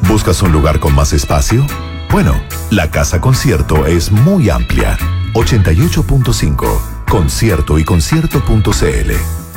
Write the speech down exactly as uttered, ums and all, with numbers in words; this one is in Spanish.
¿Buscas un lugar con más espacio? Bueno, la Casa Concierto es muy amplia. ochenta y ocho punto cinco. Concierto y concierto punto c l.